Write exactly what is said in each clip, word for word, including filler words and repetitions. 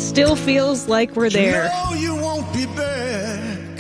Still feels like we're there. No, you won't be back.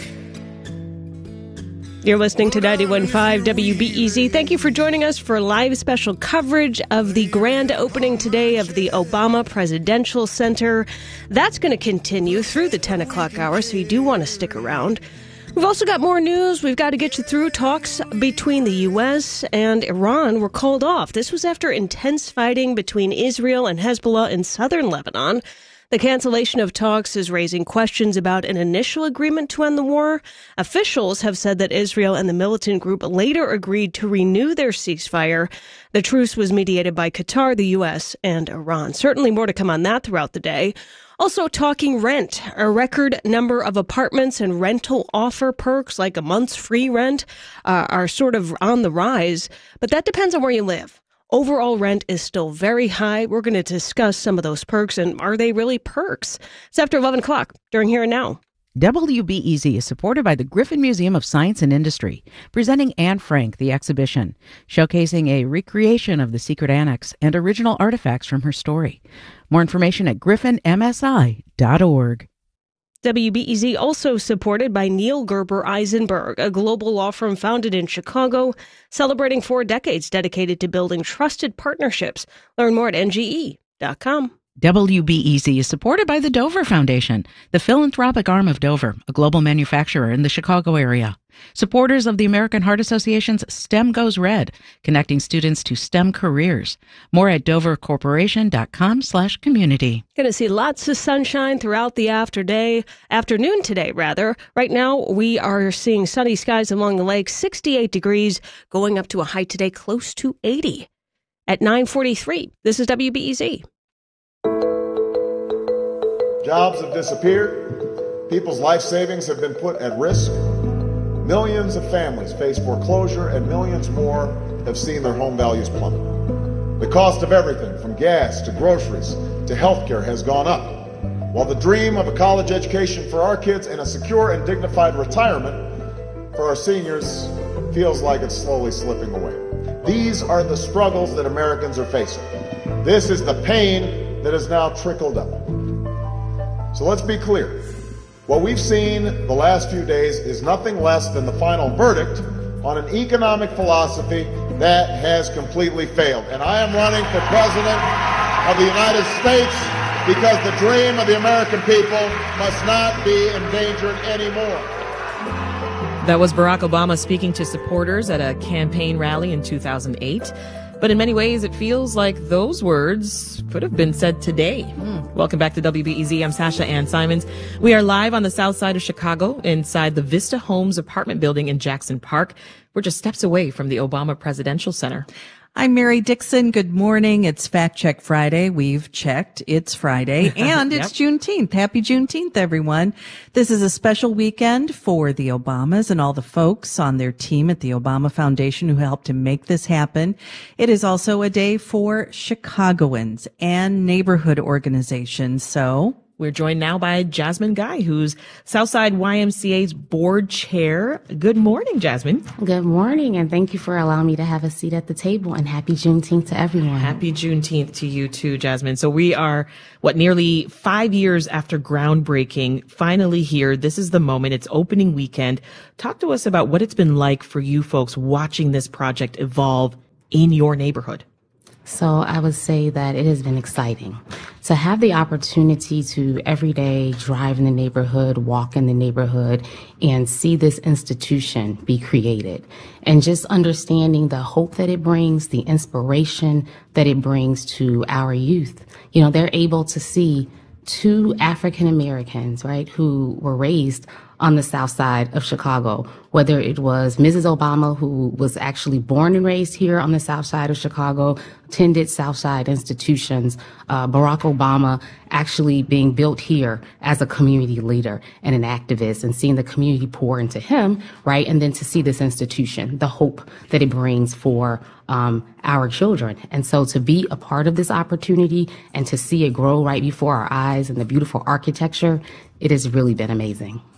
You're listening to ninety-one point five W B E Z. Thank you for joining us for live special coverage of the grand opening today of the Obama Presidential Center. That's going to continue through the ten o'clock hour, so you do want to stick around. We've also got more news. We've got to get you through. Talks between the U S and Iran were called off. This was after intense fighting between Israel and Hezbollah in southern Lebanon. The cancellation of talks is raising questions about an initial agreement to end the war. Officials have said that Israel and the militant group later agreed to renew their ceasefire. The truce was mediated by Qatar, the U S, and Iran. Certainly more to come on that throughout the day. Also talking rent. A record number of apartments and rental offer perks like a month's free rent uh, are sort of on the rise, but that depends on where you live. Overall rent is still very high. We're going to discuss some of those perks, and are they really perks? It's after eleven o'clock during Here and Now. W B E Z is supported by the Griffin Museum of Science and Industry, presenting Anne Frank, the exhibition, showcasing a recreation of the secret annex and original artifacts from her story. More information at griffin m s i dot org. W B E Z also supported by Neil Gerber Eisenberg, a global law firm founded in Chicago, celebrating four decades dedicated to building trusted partnerships. Learn more at N G E dot com. W B E Z is supported by the Dover Foundation, the philanthropic arm of Dover, a global manufacturer in the Chicago area. Supporters of the American Heart Association's STEM Goes Red, connecting students to STEM careers. More at dover corporation dot com slash community. Going to see lots of sunshine throughout the after day, afternoon today, rather. Right now, we are seeing sunny skies along the lake, sixty-eight degrees, going up to a high today close to eighty. At nine forty-three, this is W B E Z. Jobs have disappeared. People's life savings have been put at risk. Millions of families face foreclosure, and millions more have seen their home values plummet. The cost of everything from gas to groceries to healthcare has gone up, while the dream of a college education for our kids and a secure and dignified retirement for our seniors feels like it's slowly slipping away. These are the struggles that Americans are facing. This is the pain that has now trickled up. So let's be clear. What we've seen the last few days is nothing less than the final verdict on an economic philosophy that has completely failed. And I am running for President of the United States because the dream of the American people must not be endangered anymore. That was Barack Obama speaking to supporters at a campaign rally in two thousand eight. But in many ways, it feels like those words could have been said today. Mm. Welcome back to W B E Z. I'm Sasha Ann Simons. We are live on the south side of Chicago inside the Vista Homes apartment building in Jackson Park. We're just steps away from the Obama Presidential Center. I'm Mary Dixon. Good morning. It's Fact Check Friday. We've checked. It's Friday and it's yep. Juneteenth. Happy Juneteenth, everyone. This is a special weekend for the Obamas and all the folks on their team at the Obama Foundation who helped to make this happen. It is also a day for Chicagoans and neighborhood organizations. So we're joined now by Jasmine Guy, who's Southside Y M C A's board chair. Good morning, Jasmine. Good morning, and thank you for allowing me to have a seat at the table, and happy Juneteenth to everyone. Happy Juneteenth to you too, Jasmine. So we are, what, nearly five years after groundbreaking, finally here. This is the moment. It's opening weekend. Talk to us about what it's been like for you folks watching this project evolve in your neighborhood. So I would say that it has been exciting to have the opportunity to every day drive in the neighborhood, walk in the neighborhood, and see this institution be created. And just understanding the hope that it brings, the inspiration that it brings to our youth. You know, they're able to see two African Americans, right, who were raised on the south side of Chicago, whether it was Missus Obama, who was actually born and raised here on the south side of Chicago, attended south side institutions, uh, Barack Obama actually being built here as a community leader and an activist, and seeing the community pour into him, right? And then to see this institution, the hope that it brings for um, our children. And so to be a part of this opportunity and to see it grow right before our eyes and the beautiful architecture, it has really been amazing.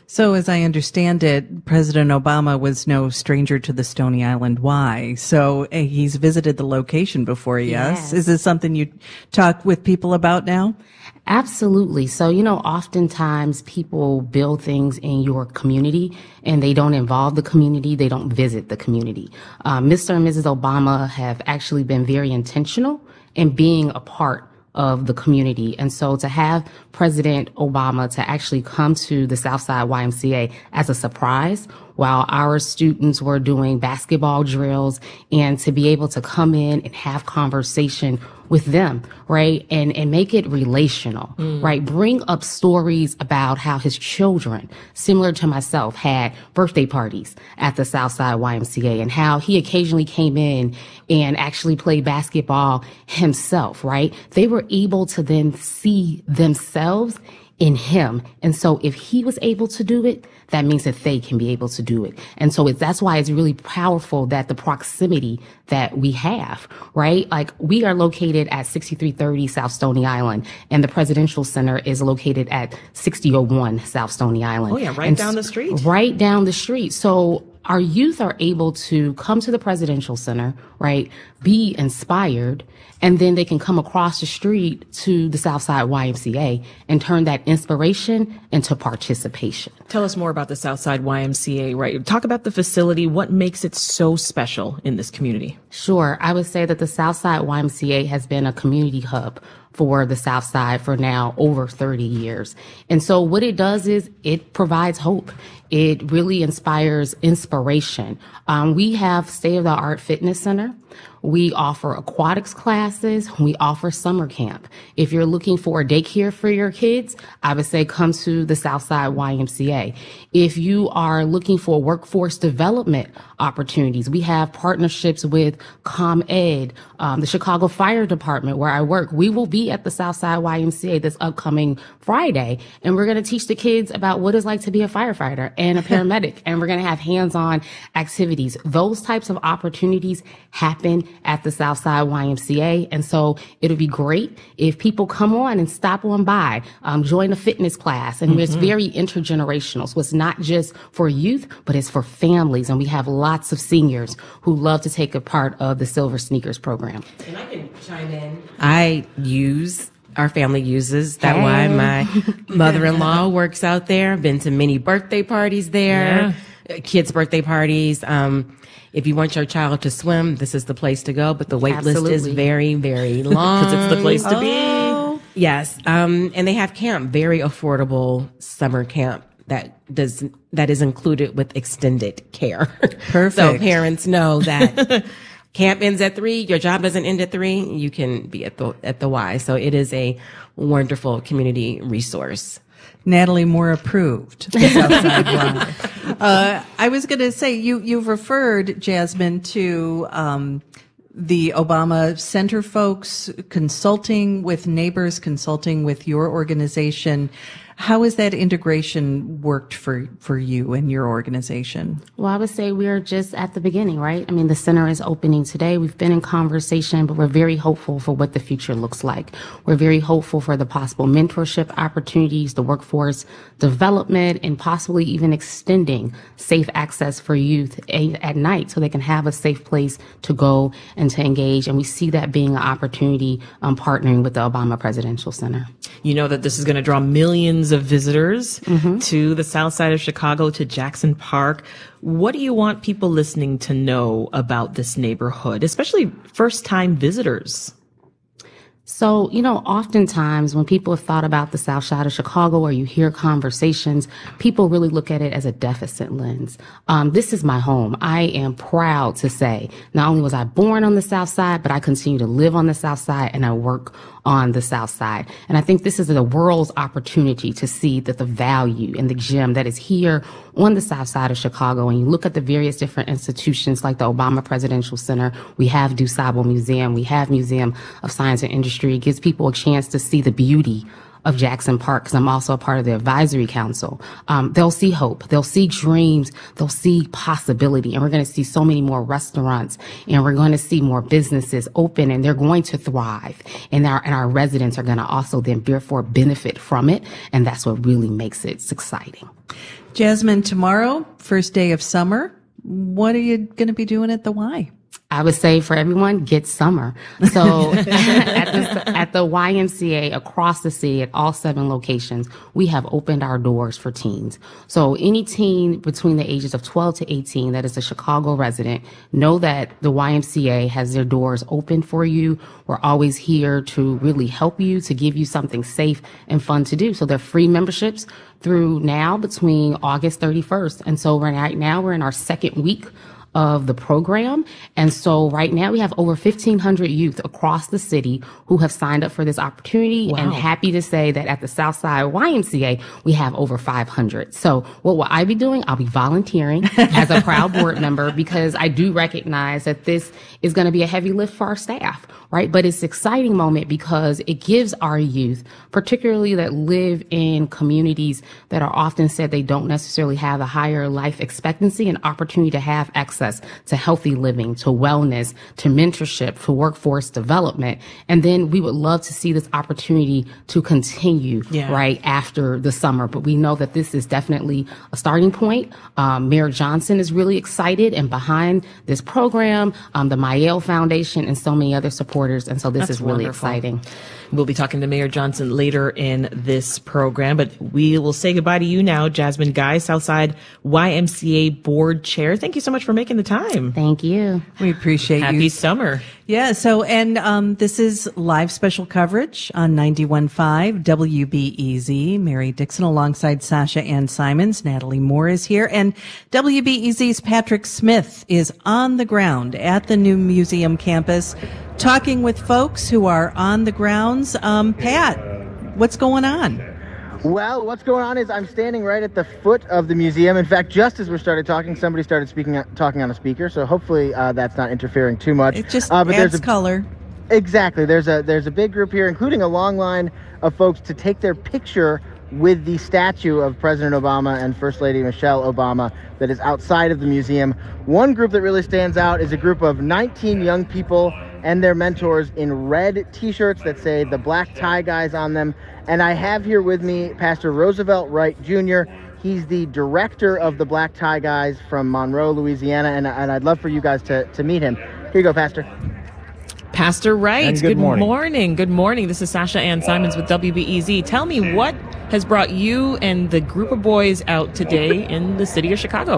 So as I understand it, President Obama was no stranger to the Stony Island Y. So uh, he's visited the location before, yes? Yes. Is this something you talk with people about now? Absolutely. So, you know, oftentimes people build things in your community and they don't involve the community. They don't visit the community. Uh, Mister and Missus Obama have actually been very intentional in being a part of the community. And so to have President Obama to actually come to the Southside Y M C A as a surprise while our students were doing basketball drills, and to be able to come in and have conversation with them, right? And, and make it relational, mm. right? Bring up stories about how his children, similar to myself, had birthday parties at the Southside Y M C A, and how he occasionally came in and actually played basketball himself, right? They were able to then see themselves in him. And so if he was able to do it, that means that they can be able to do it. And so it's, that's why it's really powerful that the proximity that we have, right? Like, we are located at sixty-three thirty South Stony Island, and the Presidential Center is located at sixty oh one South Stony Island. Oh yeah, right and down the street. Right down the street. So our youth are able to come to the Presidential Center, right? Be inspired, and then they can come across the street to the Southside Y M C A and turn that inspiration into participation. Tell us more about the Southside Y M C A, right? Talk about the facility. What makes it so special in this community? Sure. I would say that the Southside Y M C A has been a community hub for the South Side for now over thirty years. And so what it does is it provides hope. It really inspires inspiration. Um, we have state-of-the-art fitness center. We offer aquatics classes. We offer summer camp. If you're looking for a daycare for your kids, I would say come to the Southside Y M C A. If you are looking for workforce development opportunities, we have partnerships with ComEd, um, the Chicago Fire Department, where I work. We will be at the Southside Y M C A this upcoming Friday, and we're going to teach the kids about what it's like to be a firefighter and a paramedic, and we're going to have hands-on activities. Those types of opportunities happen at the Southside Y M C A, and so it'll be great if people come on and stop on by, um, join a fitness class, and mm-hmm. it's very intergenerational. So it's not just for youth, but it's for families, and we have lots of seniors who love to take a part of the Silver Sneakers program. And I can chime in. I use, our family uses that Hey. Y. My mother-in-law works out there. Been to many birthday parties there, yeah. kids' birthday parties. Um, if you want your child to swim, this is the place to go. But the wait Absolutely. list is very, very long. Because it's the place to oh. be. Yes. Um, and they have camp, very affordable summer camp that does, that is included with extended care. Perfect. So parents know that camp ends at three. Your job doesn't end at three. You can be at the, at the Y. So it is a wonderful community resource. Natalie Moore approved. The Southside Y. uh, I was going to say, you, you've referred, Jasmine, to, um, the Obama Center folks consulting with neighbors, consulting with your organization. How has that integration worked for, for you and your organization? Well, I would say we're just at the beginning, right? I mean, the center is opening today. We've been in conversation, but we're very hopeful for what the future looks like. We're very hopeful for the possible mentorship opportunities, the workforce development, and possibly even extending safe access for youth at night so they can have a safe place to go and to engage. And we see that being an opportunity, um, partnering with the Obama Presidential Center. You know that this is going to draw millions of visitors mm-hmm. to the south side of Chicago, to Jackson Park. What do you want people listening to know about this neighborhood, especially first-time visitors? So, you know, oftentimes when people have thought about the South Side of Chicago, or you hear conversations, people really look at it as a deficit lens. Um, this is my home. I am proud to say, not only was I born on the South Side, but I continue to live on the South Side and I work on the South Side. And I think this is the world's opportunity to see that the value and the gem that is here on the South Side of Chicago. And you look at the various different institutions like the Obama Presidential Center, we have DuSable Museum, we have Museum of Science and Industry. It gives people a chance to see the beauty of Jackson Park, because I'm also a part of the advisory council, um, they'll see hope. They'll see dreams. They'll see possibility. And we're going to see so many more restaurants, and we're going to see more businesses open, and they're going to thrive. And our, and our residents are going to also then therefore benefit from it. And that's what really makes it exciting. Jasmine, tomorrow, first day of summer, what are you going to be doing at the Y? I would say for everyone, get summer. So at, the, at the Y M C A across the city at all seven locations, we have opened our doors for teens. So any teen between the ages of twelve to eighteen that is a Chicago resident, know that the Y M C A has their doors open for you. We're always here to really help you, to give you something safe and fun to do. So they're free memberships through now between August thirty-first. And so right now we're in our second week of the program. And so right now we have over fifteen hundred youth across the city who have signed up for this opportunity. Wow. And happy to say that at the Southside Y M C A, we have over five hundred. So what will I be doing? I'll be volunteering as a proud board member, because I do recognize that this is going to be a heavy lift for our staff, right? But it's an exciting moment because it gives our youth, particularly that live in communities that are often said they don't necessarily have a higher life expectancy, an opportunity to have access to healthy living, to wellness, to mentorship, to workforce development. And then we would love to see this opportunity to continue yeah. right after the summer. But we know that this is definitely a starting point. Um, Mayor Johnson is really excited and behind this program, um, the Mayel Foundation, and so many other supporters. And so this That's is really wonderful. Exciting. We'll be talking to Mayor Johnson later in this program, but we will say goodbye to you now, Jasmine Guy, Southside Y M C A Board Chair. Thank you so much for making the time. Thank you. We appreciate Happy you. Happy summer. Yeah, so, and um, this is live special coverage on ninety-one point five W B E Z. Mary Dixon alongside Sasha Ann Simons. Natalie Moore is here. And W B E Z's Patrick Smith is on the ground at the new museum campus, talking with folks who are on the grounds. Um, Pat, what's going on? Well, what's going on is I'm standing right at the foot of the museum. In fact, just as we started talking, somebody started speaking, talking on a speaker. So hopefully uh, that's not interfering too much. It just uh, but adds there's a, color. Exactly. There's a there's a big group here, including a long line of folks to take their picture with the statue of President Obama and First Lady Michelle Obama that is outside of the museum. One group that really stands out is a group of nineteen young people and their mentors in red t-shirts that say the Black Tie Guys on them. And I have here with me Pastor Roosevelt Wright Junior He's the director of the Black Tie Guys from Monroe, Louisiana, and, and I'd love for you guys to, to meet him. Here you go, Pastor. Pastor Wright, and good, good morning. morning. Good morning. This is Sasha Ann Simons with W B E Z. Tell me, what has brought you and the group of boys out today in the city of Chicago?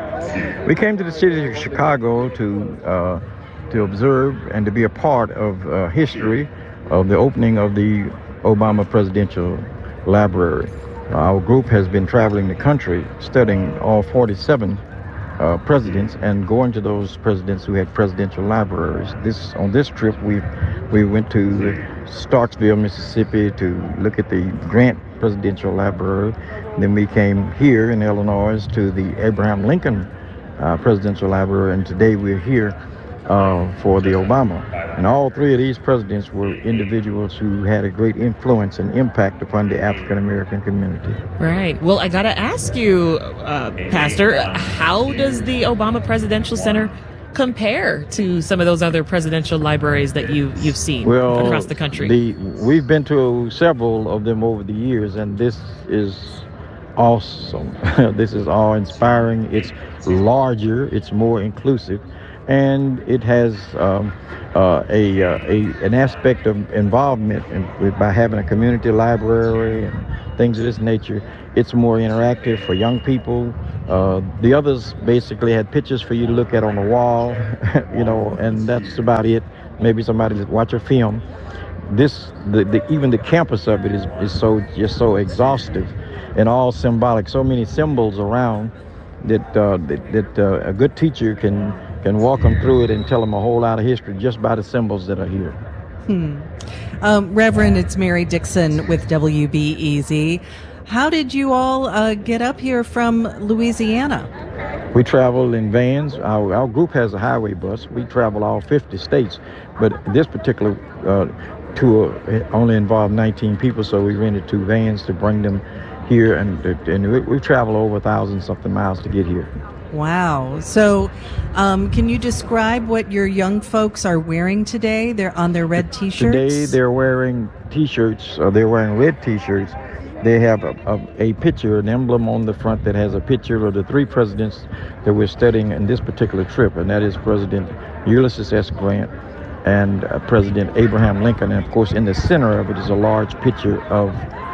We came to the city of Chicago to uh, to observe and to be a part of uh, history of the opening of the Obama Presidential Library. Our group has been traveling the country, studying all forty-seven uh, presidents and going to those presidents who had presidential libraries. This on this trip, we we went to Starksville, Mississippi, to look at the Grant Presidential Library. Then we came here in Illinois to the Abraham Lincoln uh, Presidential Library, and today we're here uh, for the Obama. And all three of these presidents were individuals who had a great influence and impact upon the African American community. Right. Well, I got to ask you, uh, Pastor, how does the Obama Presidential Center compare to some of those other presidential libraries that you, you've seen well, across the country? The, we've been to several of them over the years, and this is awesome. This is awe-inspiring. It's larger, it's more inclusive, and it has um, uh, a, uh, a an aspect of involvement in, with, by having a community library and things of this nature. It's more interactive for young people. Uh, the others basically had pictures for you to look at on the wall, you know, and that's about it. Maybe somebody that watch a film. This, the, the even the campus of it is, is so just so exhaustive and all symbolic. So many symbols around that uh, that, that uh, a good teacher can can walk them through it and tell them a whole lot of history just by the symbols that are here. Hmm. Um, Reverend, it's Mary Dixon with W B E Z. How did you all uh, get up here from Louisiana? We travel in vans. Our, our group has a highway bus. We travel all fifty states, but this particular uh, tour only involved nineteen people, so we rented two vans to bring them here, and and we, we travel over a thousand something miles to get here. Wow. So um, can you describe what your young folks are wearing today? They're on their red T-shirts? Today they're wearing T-shirts, or they're wearing red T-shirts. They have a, a, a picture, an emblem on the front that has a picture of the three presidents that we're studying in this particular trip, and that is President Ulysses S. Grant and uh, President Abraham Lincoln. And of course, in the center of it is a large picture of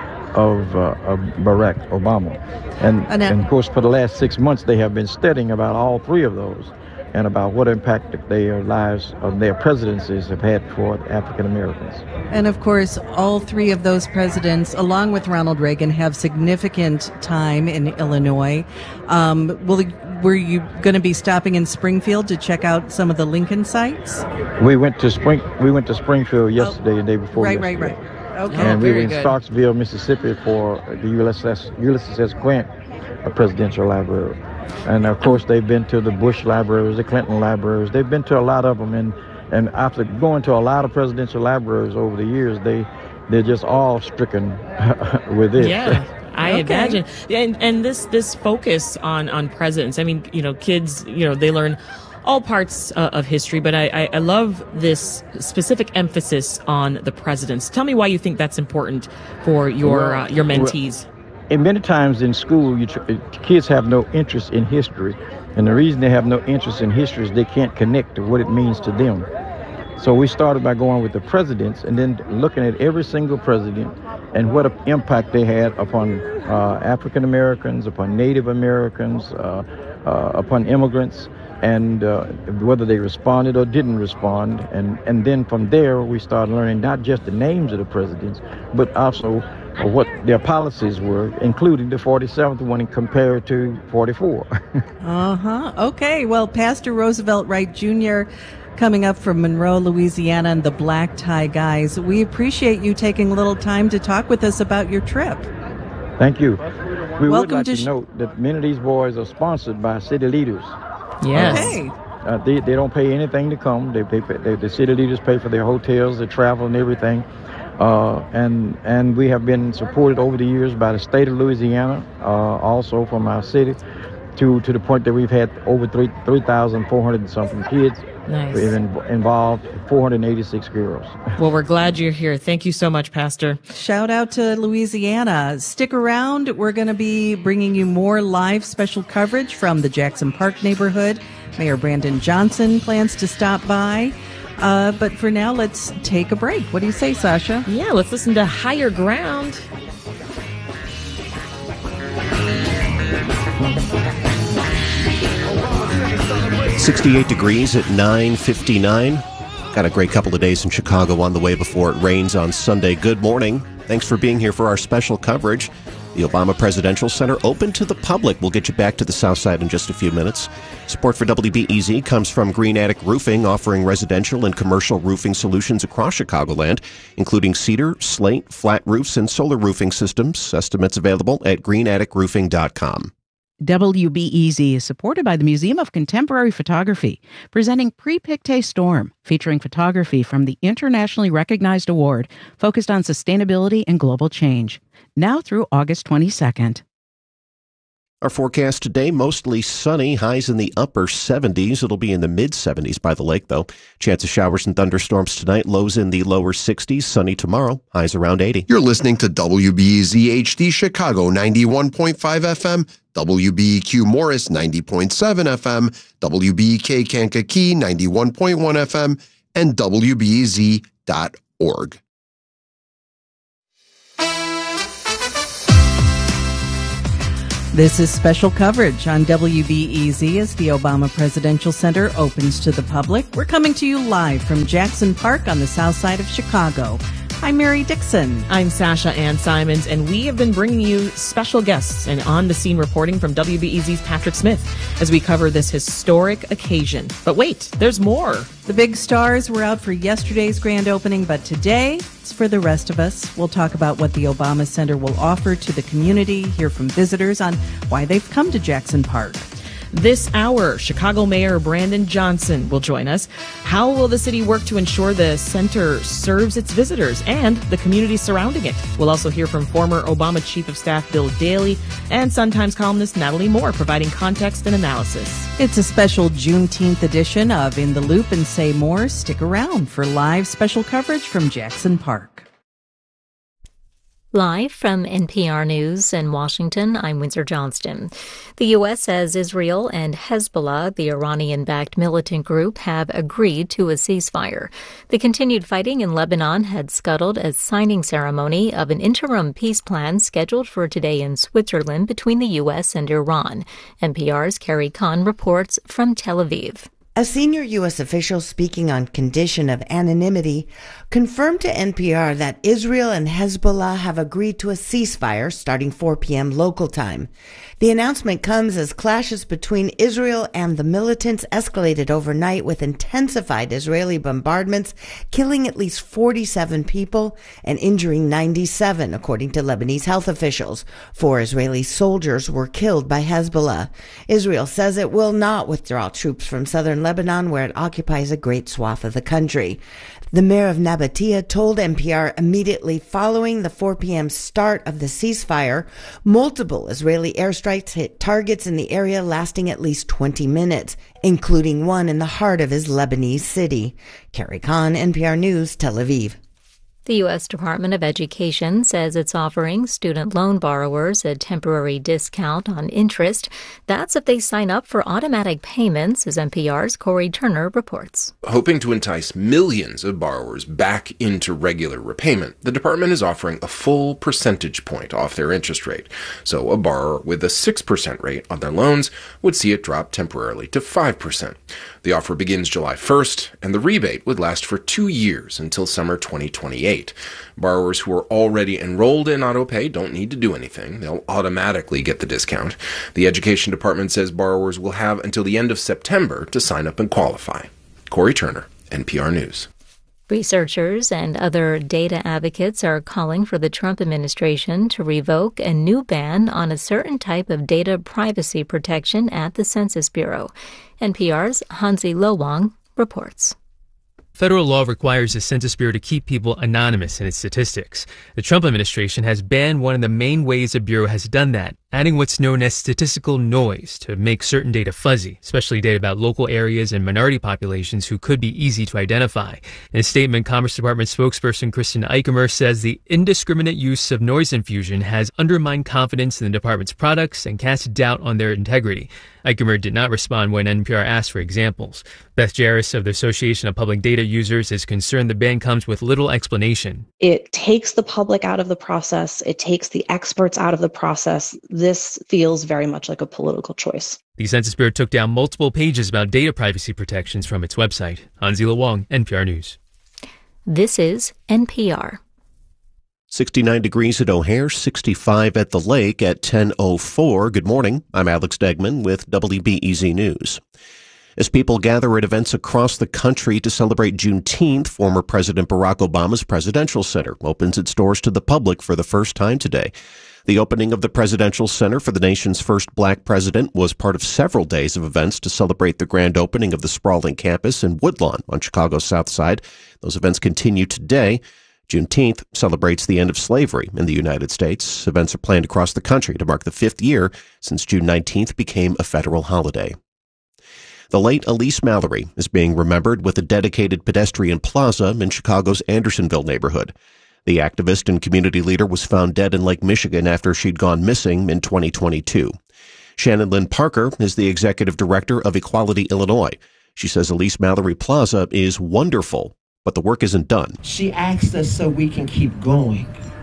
of, uh, of Barack Obama. And, and, and of course, for the last six months, they have been studying about all three of those and about what impact their lives of their presidencies have had for African Americans. And of course, all three of those presidents, along with Ronald Reagan, have significant time in Illinois. Um, will were you going to be stopping in Springfield to check out some of the Lincoln sites? We went to Spring. We went to Springfield yesterday oh, and the day before. Right, yesterday. right, right. Okay. And oh, we were in good. Starksville, Mississippi for the Ulysses, Ulysses S. Grant Presidential Library. And of course, they've been to the Bush libraries, the Clinton libraries. They've been to a lot of them. And, and after going to a lot of presidential libraries over the years, they, they're just all stricken with it. Yeah. I okay. imagine. And, and this, this focus on, on presidents, I mean, you know, kids, you know, they learn all parts uh, of history, but I, I, I love this specific emphasis on the presidents. Tell me why you think that's important for your uh, your mentees. Well, and many times in school, you tr- kids have no interest in history, and the reason they have no interest in history is they can't connect to what it means to them. So we started by going with the presidents and then looking at every single president and what impact they had upon uh, African Americans, upon Native Americans, uh, uh, upon immigrants, and uh, whether they responded or didn't respond. And, and then from there, we started learning not just the names of the presidents, but also what their policies were, including the forty-seventh one compared to forty-four. uh-huh. Okay. Well, Pastor Roosevelt Wright Junior coming up from Monroe, Louisiana, and the Black Tie Guys. We appreciate you taking a little time to talk with us about your trip. Thank you. We Welcome would like to, to sh- note that many of these boys are sponsored by city leaders. Yes. Okay. Uh, they, they don't pay anything to come. They, they, they, the city leaders pay for their hotels, their travel, and everything. Uh, and and we have been supported over the years by the state of Louisiana, uh, also from our city, to to the point that we've had over three three thousand four hundred and something kids. Nice. We've been involved, four hundred eighty-six girls. Well, we're glad you're here. Thank you so much, Pastor. Shout out to Louisiana. Stick around. We're going to be bringing you more live special coverage from the Jackson Park neighborhood. Mayor Brandon Johnson plans to stop by. Uh, but for now, let's take a break. What do you say, Sasha? Yeah, let's listen to Higher Ground. sixty-eight degrees at nine fifty-nine. Got a great couple of days in Chicago on the way before it rains on Sunday. Good morning. Thanks for being here for our special coverage. The Obama Presidential Center open to the public. We'll get you back to the South Side in just a few minutes. Support for W B E Z comes from Green Attic Roofing, offering residential and commercial roofing solutions across Chicagoland, including cedar, slate, flat roofs, and solar roofing systems. Estimates available at green attic roofing dot com. W B E Z is supported by the Museum of Contemporary Photography, presenting Pre-Pictet Storm, featuring photography from the internationally recognized award focused on sustainability and global change. Now through August twenty-second. Our forecast today, mostly sunny, highs in the upper seventies. It'll be in the mid-seventies by the lake, though. Chance of showers and thunderstorms tonight, lows in the lower sixties. Sunny tomorrow, highs around eighty. You're listening to W B E Z H D Chicago ninety-one point five F M, W B E Q Morris ninety point seven F M, W B E K Kankakee ninety-one point one F M, and W B E Z dot org. This is special coverage on W B E Z as the Obama Presidential Center opens to the public. We're coming to you live from Jackson Park on the south side of Chicago. I'm Mary Dixon. I'm Sasha Ann Simons, and we have been bringing you special guests and on-the-scene reporting from W B E Z's Patrick Smith as we cover this historic occasion. But wait, there's more. The big stars were out for yesterday's grand opening, but today it's for the rest of us. We'll talk about what the Obama Center will offer to the community, hear from visitors on why they've come to Jackson Park. This hour, Chicago Mayor Brandon Johnson will join us. How will the city work to ensure the center serves its visitors and the community surrounding it? We'll also hear from former Obama Chief of Staff Bill Daley and Sun-Times columnist Natalie Moore providing context and analysis. It's a special Juneteenth edition of In the Loop and Say More. Stick around for live special coverage from Jackson Park. Live from N P R News in Washington, I'm Windsor Johnston. The U S says Israel and Hezbollah, the Iranian-backed militant group, have agreed to a ceasefire. The continued fighting in Lebanon had scuttled a signing ceremony of an interim peace plan scheduled for today in Switzerland between the U S and Iran. N P R's Carrie Kahn reports from Tel Aviv. A senior U S official speaking on condition of anonymity confirmed to N P R that Israel and Hezbollah have agreed to a ceasefire starting four p.m. local time. The announcement comes as clashes between Israel and the militants escalated overnight with intensified Israeli bombardments, killing at least forty-seven people and injuring ninety-seven, according to Lebanese health officials. Four Israeli soldiers were killed by Hezbollah. Israel says it will not withdraw troops from southern Lebanon, where it occupies a great swath of the country. The mayor of Nabatea told N P R immediately following the four p.m. start of the ceasefire, multiple Israeli airstrikes hit targets in the area lasting at least twenty minutes, including one in the heart of his Lebanese city. Carrie Kahn, N P R News, Tel Aviv. The U S Department of Education says it's offering student loan borrowers a temporary discount on interest. That's if they sign up for automatic payments, as N P R's Corey Turner reports. Hoping to entice millions of borrowers back into regular repayment, the department is offering a full percentage point off their interest rate. So a borrower with a six percent rate on their loans would see it drop temporarily to five percent. The offer begins July first, and the rebate would last for two years until summer twenty twenty-eight. Borrowers who are already enrolled in AutoPay don't need to do anything. They'll automatically get the discount. The Education Department says borrowers will have until the end of September to sign up and qualify. Corey Turner, N P R News. Researchers and other data advocates are calling for the Trump administration to revoke a new ban on a certain type of data privacy protection at the Census Bureau. N P R's Hansi Lowong reports. Federal law requires the Census Bureau to keep people anonymous in its statistics. The Trump administration has banned one of the main ways the Bureau has done that, adding what's known as statistical noise to make certain data fuzzy, especially data about local areas and minority populations who could be easy to identify. In a statement, Commerce Department spokesperson Kristen Eichemer says the indiscriminate use of noise infusion has undermined confidence in the department's products and cast doubt on their integrity. Eichemer did not respond when N P R asked for examples. Beth Jarris of the Association of Public Data Users is concerned the ban comes with little explanation. It takes the public out of the process. It takes the experts out of the process. This feels very much like a political choice. The Census Bureau took down multiple pages about data privacy protections from its website. Hansi Wong, N P R News. This is N P R. sixty-nine degrees at O'Hare, sixty-five at the lake at ten oh four. Good morning. I'm Alex Degman with W B E Z News. As people gather at events across the country to celebrate Juneteenth, former President Barack Obama's Presidential Center opens its doors to the public for the first time today. The opening of the Presidential Center for the nation's first black president was part of several days of events to celebrate the grand opening of the sprawling campus in Woodlawn on Chicago's South Side. Those events continue today. Juneteenth celebrates the end of slavery in the United States. Events are planned across the country to mark the fifth year since June nineteenth became a federal holiday. The late Elise Mallory is being remembered with a dedicated pedestrian plaza in Chicago's Andersonville neighborhood. The activist and community leader was found dead in Lake Michigan after she'd gone missing in twenty twenty-two. Shannon Lynn Parker is the executive director of Equality Illinois. She says Elise Mallory Plaza is wonderful, but the work isn't done. She asked us so we can keep going,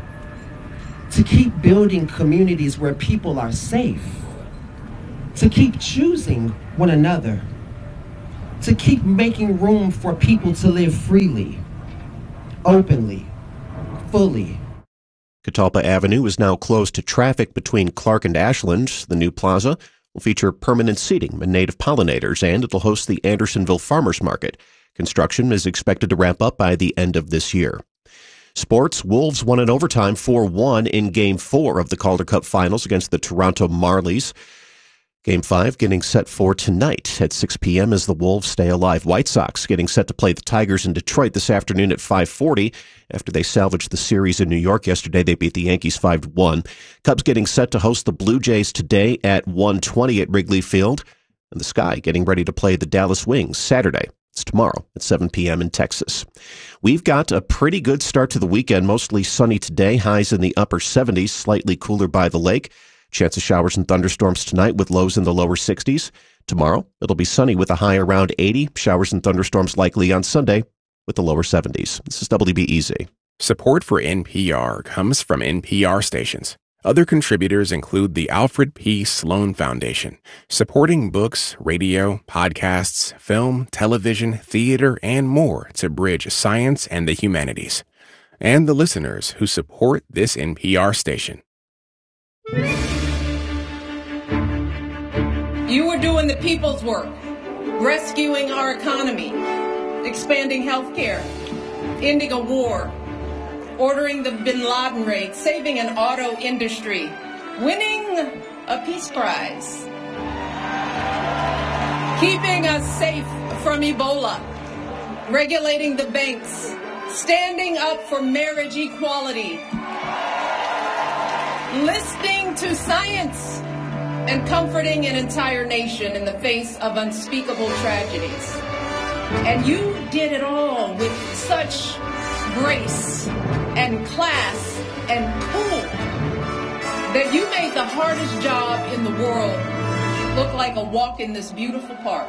to keep building communities where people are safe, to keep choosing one another, to keep making room for people to live freely, openly, fully. Catalpa Avenue is now closed to traffic between Clark and Ashland. The new plaza will feature permanent seating and native pollinators, and it'll host the Andersonville Farmers Market. Construction is expected to wrap up by the end of this year. Sports, Wolves won in overtime four one in Game four of the Calder Cup Finals against the Toronto Marlies. Game five getting set for tonight at six p.m. as the Wolves stay alive. White Sox getting set to play the Tigers in Detroit this afternoon at five forty. After they salvaged the series in New York yesterday, they beat the Yankees five to one. Cubs getting set to host the Blue Jays today at one twenty at Wrigley Field. And the Sky getting ready to play the Dallas Wings Saturday. It's tomorrow at seven p.m. in Texas. We've got a pretty good start to the weekend. Mostly sunny today. Highs in the upper seventies, slightly cooler by the lake. Chance of showers and thunderstorms tonight with lows in the lower sixties. Tomorrow, it'll be sunny with a high around eighty. Showers and thunderstorms likely on Sunday with the lower seventies. This is W B E Z. Support for N P R comes from N P R stations. Other contributors include the Alfred P. Sloan Foundation, supporting books, radio, podcasts, film, television, theater, and more to bridge science and the humanities. And the listeners who support this N P R station. You were doing the people's work, rescuing our economy, expanding health care, ending a war, ordering the bin Laden raid, saving an auto industry, winning a peace prize, keeping us safe from Ebola, regulating the banks, standing up for marriage equality, listening to science, and comforting an entire nation in the face of unspeakable tragedies. And you did it all with such grace and class and cool that you made the hardest job in the world look like a walk in this beautiful park.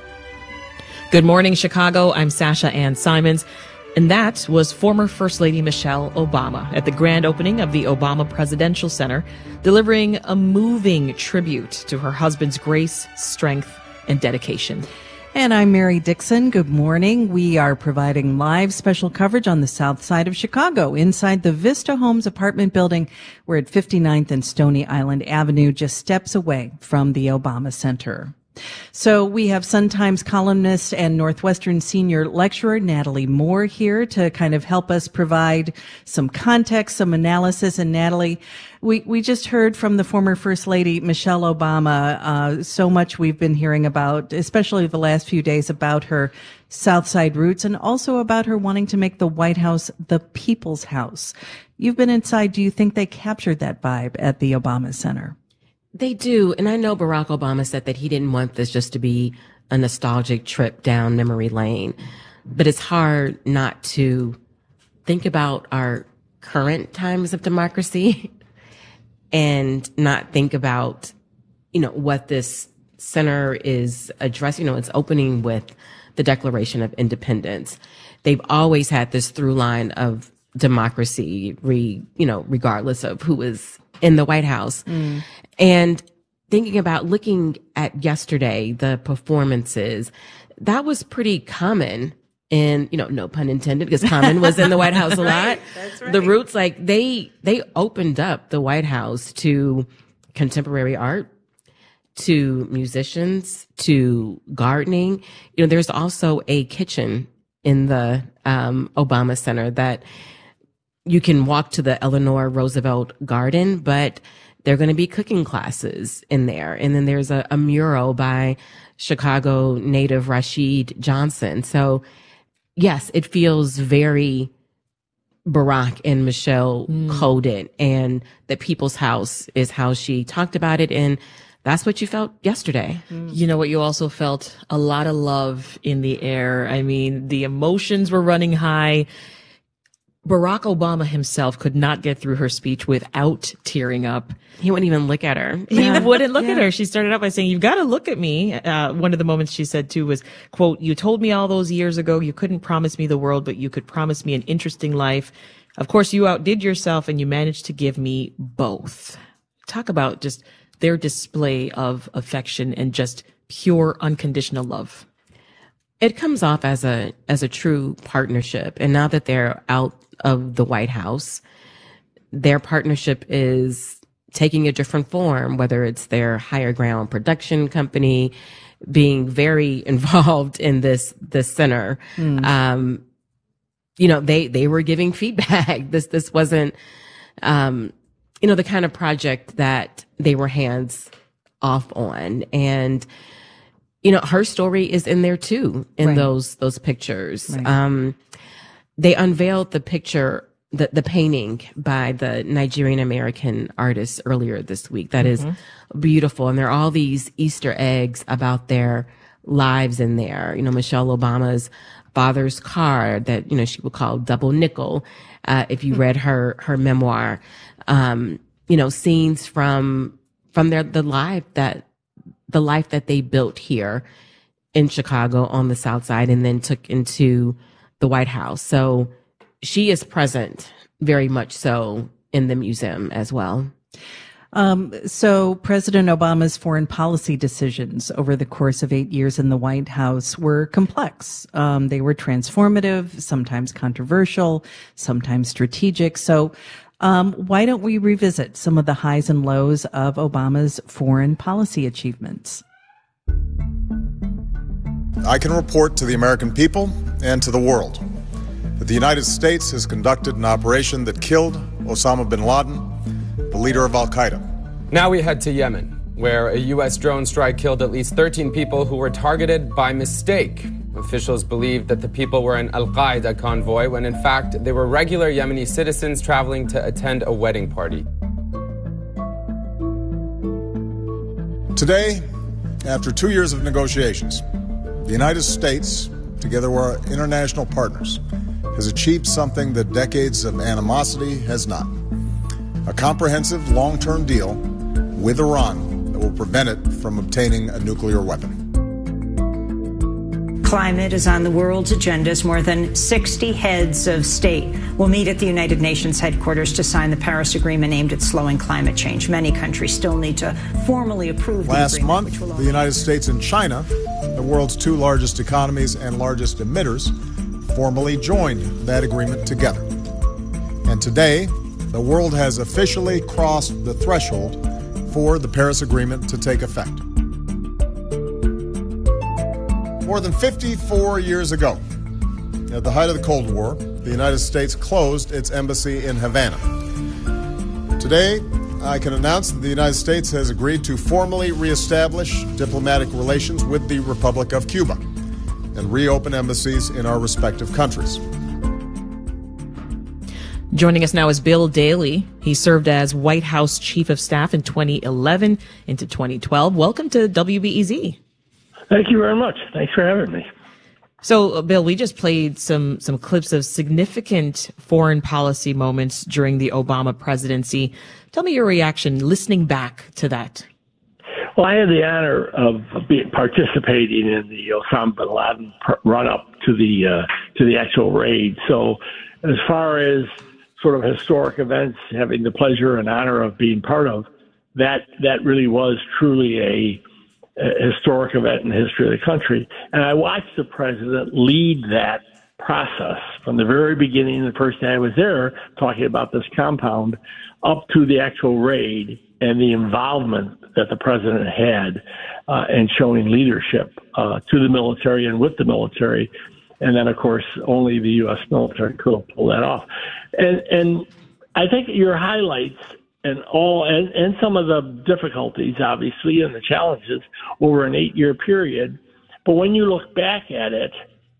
Good morning, Chicago. I'm Sasha Ann Simons. And that was former First Lady Michelle Obama at the grand opening of the Obama Presidential Center, delivering a moving tribute to her husband's grace, strength, and dedication. And I'm Mary Dixon. Good morning. We are providing live special coverage on the south side of Chicago, inside the Vista Homes apartment building. We're at fifty-ninth and Stony Island Avenue, just steps away from the Obama Center. So we have Sun-Times columnist and Northwestern senior lecturer Natalie Moore here to kind of help us provide some context, some analysis. And Natalie, we, we just heard from the former First Lady Michelle Obama, uh, so much we've been hearing about, especially the last few days, about her South Side roots and also about her wanting to make the White House the people's house. You've been inside. Do you think they captured that vibe at the Obama Center? They do. And I know Barack Obama said that he didn't want this just to be a nostalgic trip down memory lane. But it's hard not to think about our current times of democracy and not think about, you know, what this center is addressing. You know, it's opening with the Declaration of Independence. They've always had this through line of democracy, re, you know, regardless of who is in the White House. Mm. And thinking about looking at yesterday, the performances, that was pretty common in, you know, no pun intended, because Common was in the White House a lot. Right, that's right. The Roots, like they, they opened up the White House to contemporary art, to musicians, to gardening. You know, there's also a kitchen in the um, Obama Center that you can walk to the Eleanor Roosevelt Garden, but there are going to be cooking classes in there. And then there's a, a mural by Chicago native Rashid Johnson. So yes, it feels very Barack and Michelle mm. coded, and the people's house is how she talked about it. And that's what you felt yesterday. Mm. You know what you also felt? A lot of love in the air. I mean, the emotions were running high. Barack Obama himself could not get through her speech without tearing up. He wouldn't even look at her. He Yeah. wouldn't look Yeah. at her. She started out by saying, "You've got to look at me." Uh, one of the moments she said too was, quote, "You told me all those years ago you couldn't promise me the world, but you could promise me an interesting life. Of course, you outdid yourself and you managed to give me both." Talk about just their display of affection and just pure unconditional love. It comes off as a, as a true partnership. And now that they're out of the White House, their partnership is taking a different form, whether it's their Higher Ground production company being very involved in this, this center. Mm. Um, you know, they, they were giving feedback. This, this wasn't, um, you know, the kind of project that they were hands off on. And, you know, her story is in there too, in Right. those, those pictures. Right. Um, they unveiled the picture, the, the painting by the Nigerian American artist earlier this week. That is Mhm. beautiful. And there are all these Easter eggs about their lives in there. You know, Michelle Obama's father's car that, you know, she would call double nickel. Uh, if you read her, her memoir, um, you know, scenes from, from their, the life that, the life that they built here in Chicago on the South Side and then took into the White House. So she is present very much so in the museum as well. Um, so President Obama's foreign policy decisions over the course of eight years in the White House were complex. Um, they were transformative, sometimes controversial, sometimes strategic. So um, why don't we revisit some of the highs and lows of Obama's foreign policy achievements? I can report to the American people and to the world that the United States has conducted an operation that killed Osama bin Laden, the leader of Al-Qaeda. Now we head to Yemen, where a U S drone strike killed at least thirteen people who were targeted by mistake. Officials believed that the people were an Al-Qaeda convoy when in fact they were regular Yemeni citizens traveling to attend a wedding party. Today, after two years of negotiations, the United States, together with our international partners, has achieved something that decades of animosity has not. A comprehensive long-term deal with Iran that will prevent it from obtaining a nuclear weapon. Climate is on the world's agenda as more than sixty heads of state will meet at the United Nations headquarters to sign the Paris Agreement aimed at slowing climate change. Many countries still need to formally approve the Last agreement. month, which will the United States and China, the world's two largest economies and largest emitters, formally joined that agreement together. And today, the world has officially crossed the threshold for the Paris Agreement to take effect. More than fifty-four years ago, at the height of the Cold War, the United States closed its embassy in Havana. Today, I can announce that the United States has agreed to formally reestablish diplomatic relations with the Republic of Cuba and reopen embassies in our respective countries. Joining us now is Bill Daley. He served as White House Chief of Staff in twenty eleven into twenty twelve. Welcome to W B E Z. Thank you very much. Thanks for having me. So, uh, Bill, we just played some some clips of significant foreign policy moments during the Obama presidency. Tell me your reaction listening back to that. Well, I had the honor of being, participating in the Osama bin Laden run-up to the uh, to the actual raid. So, as far as sort of historic events, having the pleasure and honor of being part of, that that really was truly a a historic event in the history of the country. And I watched the president lead that process from the very beginning, the first day I was there, talking about this compound, up to the actual raid and the involvement that the president had uh, and showing leadership uh, to the military and with the military. And then, of course, only the U S military could have pulled that off. And, and I think your highlights and all, and, and some of the difficulties, obviously, and the challenges over an eight-year period. But when you look back at it,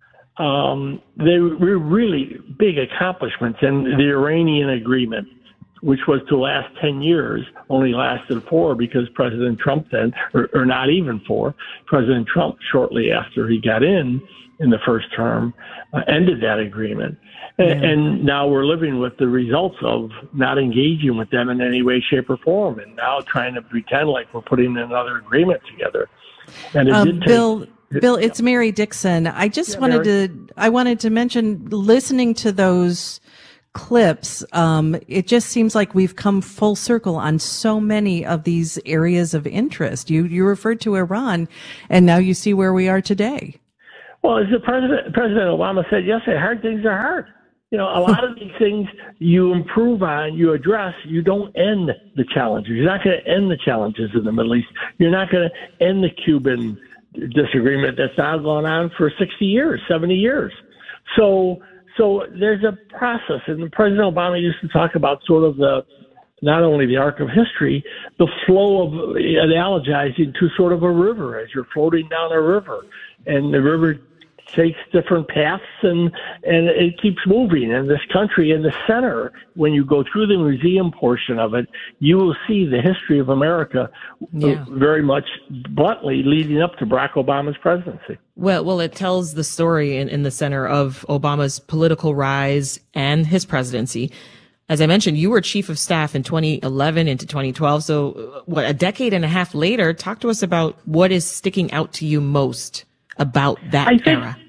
um, they were really big accomplishments. And the Iranian agreement, which was to last ten years, only lasted four because President Trump then, or, or not even four, President Trump, shortly after he got in, in the first term, uh, ended that agreement. And, Yeah. and now we're living with the results of not engaging with them in any way, shape, or form, and now trying to pretend like we're putting another agreement together. And it Um, did take, Bill, Bill, it's Mary Dixon. I just Yeah, wanted Mary. to, I wanted to mention, listening to those clips, um, it just seems like we've come full circle on so many of these areas of interest. You, you referred to Iran, and now you see where we are today. Well, as the president, President Obama said yesterday, hard things are hard. You know, a lot of these things you improve on, you address, you don't end the challenges. You're not going to end the challenges in the Middle East. You're not going to end the Cuban disagreement that's now gone on for sixty years, seventy years. So, so there's a process. And President Obama used to talk about sort of the, not only the arc of history, the flow of analogizing to sort of a river as you're floating down a river, and the river takes different paths and and it keeps moving. And this country in the center, when you go through the museum portion of it, you will see the history of America Yeah. very much bluntly leading up to Barack Obama's presidency. Well, well, it tells the story in, in the center of Obama's political rise and his presidency. As I mentioned, you were chief of staff in twenty eleven into twenty twelve. So uh, what, a decade and a half later, talk to us about what is sticking out to you most about that I think, era.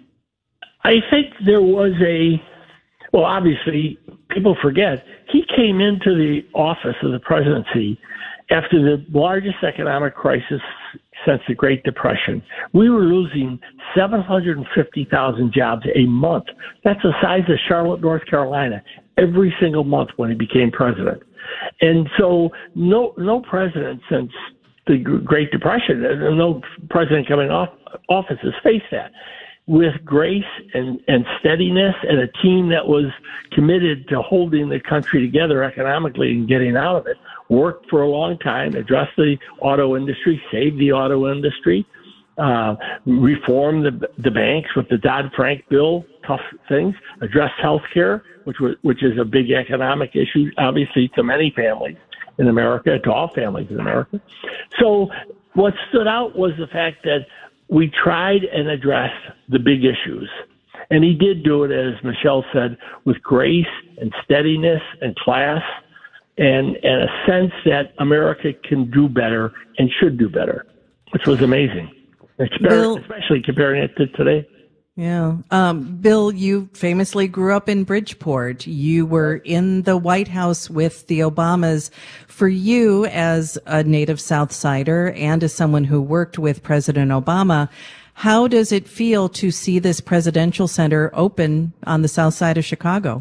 I think there was a, well, obviously, people forget, he came into the office of the presidency after the largest economic crisis since the Great Depression. We were losing seven hundred fifty thousand jobs a month. That's the size of Charlotte, North Carolina, every single month when he became president. And so no no president since the Great Depression, no president coming off office has faced that. With grace and, and steadiness and a team that was committed to holding the country together economically and getting out of it, worked for a long time, addressed the auto industry, saved the auto industry, uh, reformed the, the banks with the Dodd-Frank bill, tough things, addressed health care, which was, which is a big economic issue, obviously, to many families in America, to all families in America. So what stood out was the fact that we tried and addressed the big issues. And he did do it, as Michelle said, with grace and steadiness and class and, and a sense that America can do better and should do better, which was amazing, Bill, especially comparing it to today. Yeah. Um, Bill, you famously grew up in Bridgeport. You were in the White House with the Obamas. For you, as a native South Sider and as someone who worked with President Obama, how does it feel to see this presidential center open on the south side of Chicago?